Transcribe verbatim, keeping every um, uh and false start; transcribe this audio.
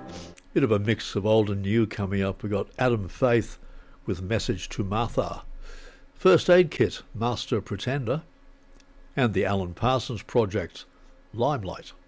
Bit of a mix of old and new coming up. We've got Adam Faith with Message to Martha, First Aid Kit, Master Pretender, and the Alan Parsons Project, Limelight.